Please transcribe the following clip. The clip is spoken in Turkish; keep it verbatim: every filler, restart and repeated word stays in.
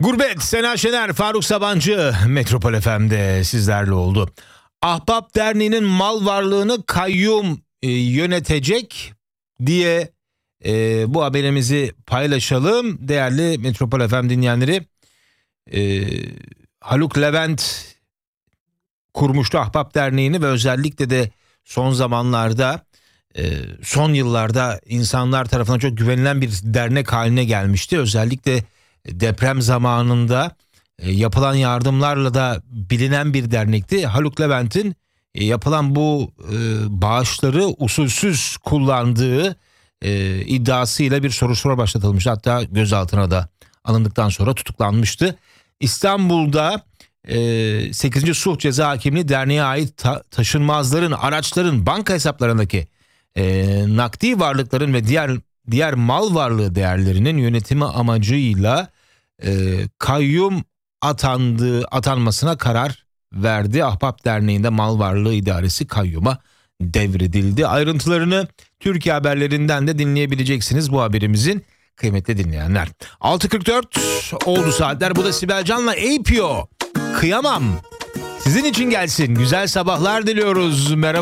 Gurbet, Sena Şener, Faruk Sabancı Metropol F M'de sizlerle oldu. Ahbap Derneği'nin mal varlığını kayyum e, yönetecek diye e, bu haberimizi paylaşalım. Değerli Metropol F M dinleyenleri, e, Haluk Levent kurmuştu Ahbap Derneği'ni ve özellikle de son zamanlarda, e, son yıllarda insanlar tarafından çok güvenilen bir dernek haline gelmişti. Özellikle deprem zamanında e, yapılan yardımlarla da bilinen bir dernekti. Haluk Levent'in e, yapılan bu e, bağışları usulsüz kullandığı e, iddiasıyla bir soruşturma başlatılmıştı. Hatta gözaltına da alındıktan sonra tutuklanmıştı. İstanbul'da e, sekizinci Sulh Ceza Hakimliği derneğe ait ta- taşınmazların, araçların, banka hesaplarındaki e, nakdi varlıkların ve diğer diğer mal varlığı değerlerinin yönetimi amacıyla e, kayyum atandığı atanmasına karar verdi. Ahbap Derneği'nde mal varlığı idaresi kayyuma devredildi. Ayrıntılarını Türkiye haberlerinden de dinleyebileceksiniz bu haberimizin, kıymetli dinleyenler. altı kırk dört oldu saatler. Bu da Sibel Can'la A P O. Kıyamam. Sizin için gelsin. Güzel sabahlar diliyoruz. Merhaba.